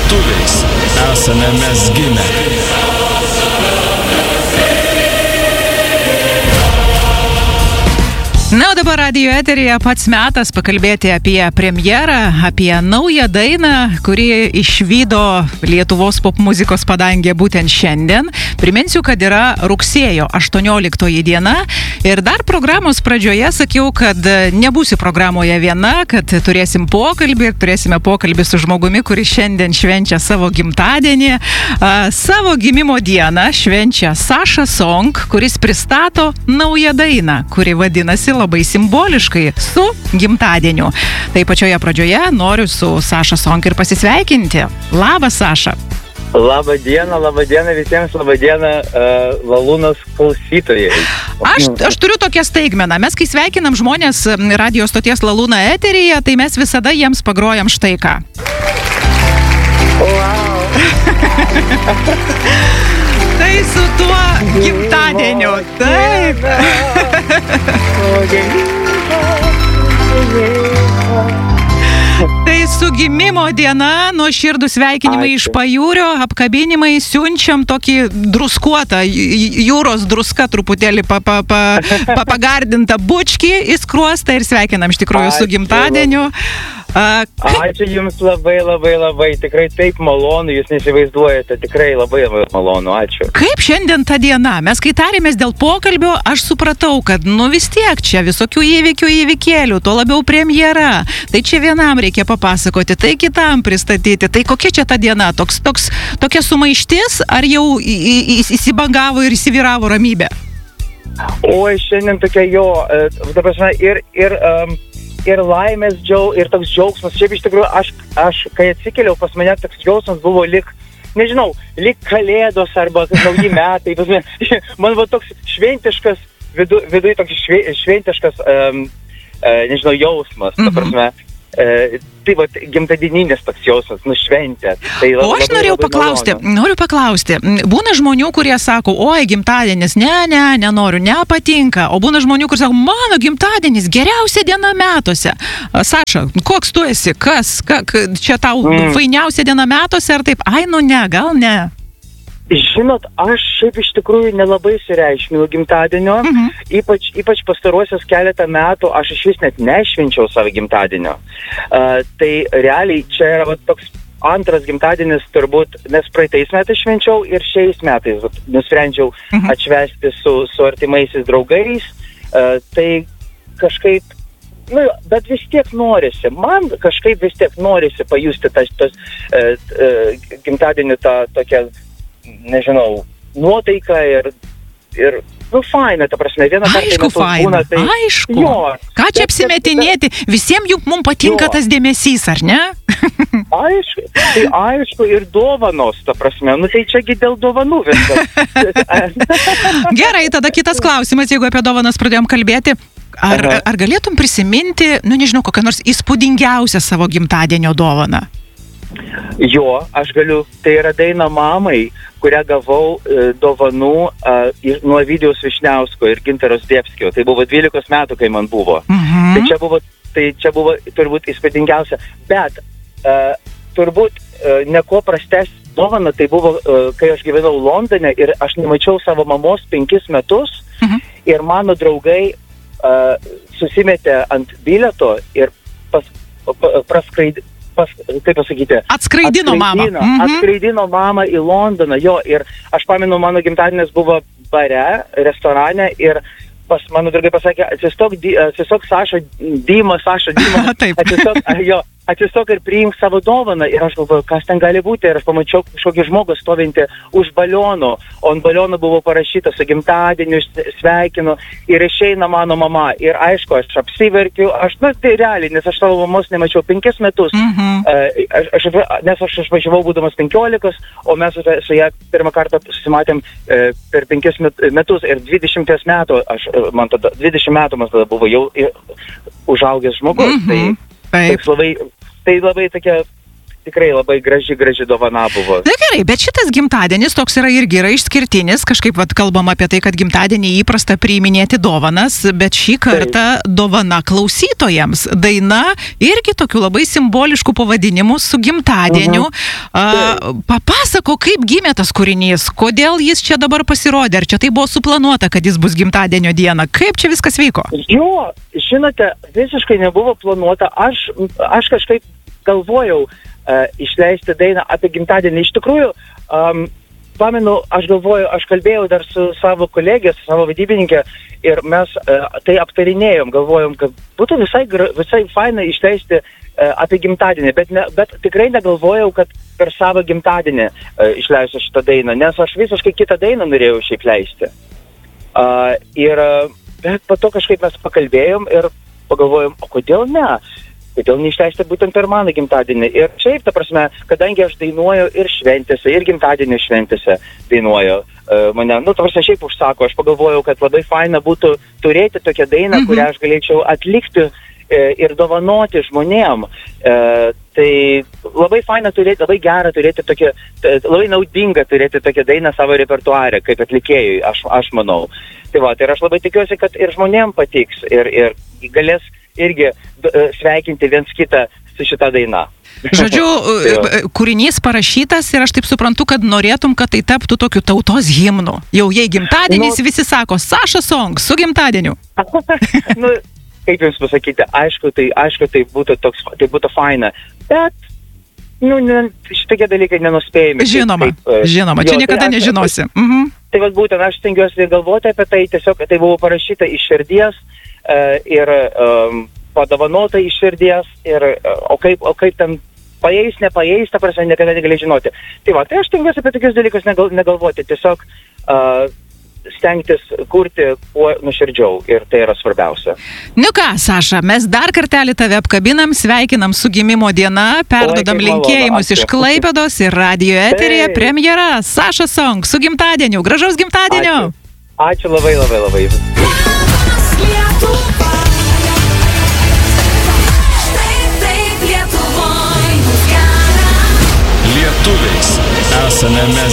Lietuviais esame mes gimę. Na, o dabar radijo eteryje pats metas pakalbėti apie premjerą, apie naują dainą, kuri išvydo Lietuvos popmuzikos padangę būtent šiandien. Priminsiu, kad yra rugsėjo 18 diena ir dar programos pradžioje sakiau, kad nebūsiu programoje viena, kad turėsim pokalbį ir turėsime pokalbį su žmogumi, kuris šiandien švenčia savo gimtadienį. Savo gimimo dieną švenčia Saša Song, kuris pristato naują dainą, kuri vadinasi labai simboliškai su gimtadieniu. Tai pačioje pradžioje noriu su Saša Song ir pasisveikinti. Labas, Saša. Labą dieną visiems, labą dieną Lalūnos klausytojai. Aš turiu tokią staigmeną. Mes, kai sveikinam žmonės radio stoties Lalūna eteryje, tai mes visada jiems pagrojam štai ką. Wow. Tai su tuo gimtadieniu. Taip. Tai su gimimo diena, nuoširdūs sveikinimai iš pajūrio, apkabinimai, siunčiam tokį druskuotą, jūros druska truputėlį pagardintą bučkį į skruostą ir sveikinam iš tikrųjų su gimtadieniu. Ačiū Jums labai, tikrai taip malonu, Jūs neįsivaizduojate, tikrai labai malonu, ačiū. Kaip šiandien ta diena? Mes kai tarėmės dėl pokalbio, aš supratau, kad vis tiek čia visokių įvykėlių, to labiau premjera. Tai čia vienam reikia papasakoti, tai kitam pristatyti. Tai kokia čia ta diena? Tokia sumaištis, ar jau įsibangavo ir įsivyravo ramybė? Oi, šiandien tokia ta prasme, ir laimės ir toks džiaugsmas. Šiaip iš tikrųjų, aš kai atsikėliau, pas mane toks džiaugsmas buvo lyg kalėdos arba nauji metai. Man buvo toks šventiškas, viduj toks šventiškas, jausmas, ta prasme. Tai va, gimtadieninis toks jausmas, šventė. O aš noriu paklausti, būna žmonių, kurie sako, oi, gimtadienis, nenoriu, nepatinka, o būna žmonių, kurie sako, mano gimtadienis, geriausia diena metuose. Saša, koks tu esi, čia tau fainiausia diena metuose, ar taip, gal ne? Žinot, aš šiaip iš tikrųjų nelabai sureikšminu gimtadienio, ypač pastaruosius keletą metų aš iš vis net nešvenčiau savo gimtadienio. Tai realiai čia yra toks antras gimtadienis turbūt, nes praeitais metais švenčiau ir šiais metais nusprendžiau atšvęsti su artimaisiais draugais. Tai kažkaip, bet vis tiek norisi, man kažkaip vis tiek norisi pajusti tas gimtadienį tą tokią, nuotaika ir faina, ta prasme, vieną kartą faina, aišku. Ką čia apsimetinėti? Visiems juk mums patinka tas dėmesys, ar ne? Aišku, ir dovanos, ta prasme, tai čiagi dėl dovanų viskas. Gerai, tada kitas klausimas, jeigu apie dovanas pradėjom kalbėti. Ar galėtum prisiminti, kokią nors įspūdingiausią savo gimtadienio dovaną? Aš galiu, tai yra daina mamai, kurią gavau dovanų nuo Ovidijaus Višniausko ir Gintaro Zdebskio. Tai buvo 12 metų, kai man buvo. Tai čia buvo turbūt įspūdingiausia. Bet turbūt neko prastesnė dovana, tai buvo, kai aš gyvenau Londone ir aš nemačiau savo mamos 5 metus ir mano draugai susimetė ant bilieto ir Atskraidino mamą. Atskraidino mamą į Londoną, ir aš pamenu, mano gimtadienis buvo bare, restorane ir pas mano draugai pasakė, atsistok Saša Dyma, atsistok ir priimk savo dovaną. Ir aš galvoju, kas ten gali būti. Ir aš pamačiau kažkokį žmogų stovintį už baliono, o ant baliono buvo parašyta su gimtadieniu, sveikinu, ir išeina mano mama. Ir aišku, aš apsiverkiu, tai realiai, nes aš savo mamos nemačiau 5 metus, nes aš išvažiavau būdamas 15, o mes su ją pirmą kartą susimatėm per 5 metus ir 20 metų, 20 metų man tada buvo jau užaugęs žmogus. Tai labai tokia tikrai labai graži dovana buvo. Na gerai, bet šitas gimtadienis toks yra išskirtinis, kažkaip kalbam apie tai, kad gimtadienį įprasta priiminėti dovanas, bet šį kartą dovana klausytojams. Daina irgi tokiu labai simbolišku pavadinimu su gimtadieniu. Papasako, kaip gimė tas kūrinys, kodėl jis čia dabar pasirodė, ar čia tai buvo suplanuota, kad jis bus gimtadienio dieną, kaip čia viskas vyko? Jo, žinote, visiškai nebuvo planuota, aš kažkaip galvojau išleisti dainą apie gimtadienį. Iš tikrųjų, pamenu, aš kalbėjau dar su savo kolegė, su savo vadybininkė ir mes tai aptarinėjom, galvojom, kad būtų visai faina išleisti apie gimtadienį, bet tikrai negalvojau, kad per savo gimtadienį išleisiu šitą dainą, nes aš visiškai kitą dainą norėjau šiaip leisti. Bet po to kažkaip mes pakalbėjom ir pagalvojom, o kodėl ne? Kodėl neišleisti būtent per mano gimtadienį? Ir šiaip, ta prasme, kadangi aš dainuoju ir šventėse, ir gimtadienio šventėse dainuoju, mane, ta prasme, šiaip užsako, aš pagalvojau, kad labai faina būtų turėti tokią dainą, kurią aš galėčiau atlikti ir dovanoti žmonėm. Tai labai faina turėti, labai gera turėti tokią, labai naudinga turėti tokią dainą savo repertuare, kaip atlikėjui, aš manau. Tai ir aš labai tikiuosi, kad ir žmonėm patiks ir galės irgi sveikinti viens kitą su šita daina. Žodžiu, kūrinys parašytas ir aš taip suprantu, kad norėtum, kad tai taptų tokiu tautos himnu. Jau jei gimtadienis, visi sako, Saša Song, su gimtadieniu. Kaip jums pasakyti, aišku, tai būtų faina, bet šitokie dalykai nenuspėjami. Žinoma, čia niekada nežinosi. Tai būtent aš stengiuosi galvoti apie tai, tiesiog tai buvo parašyta iš širdies ir padovanota iš širdies, o kaip ten paeis, nepaeis, ta prasme, niekada negali žinoti. Tai aš stengiuosi apie tokius dalykus negalvoti, tiesiog stengtis kurti kuo nuoširdžiau ir tai yra svarbiausia. Nu ką, Saša, mes dar kartelį tave apkabinam, sveikinam su gimimo diena, perdodam linkėjimus iš Klaipėdos ir radijo eteryje premjera Saša Song su gimtadieniu. Gražaus gimtadienio! Ačiū labai. Lietuviais esame mes.